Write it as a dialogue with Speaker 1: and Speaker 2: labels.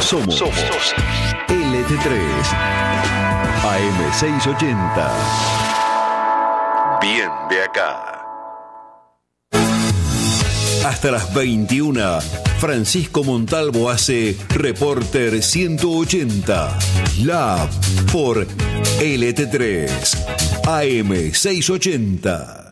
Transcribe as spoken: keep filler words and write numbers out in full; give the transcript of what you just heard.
Speaker 1: Somos, Somos L T tres A M seiscientos ochenta. Bien de acá. Hasta las veintiuna, Francisco Montalvo hace Reporter ciento ochenta. Live por L T tres A M seiscientos ochenta.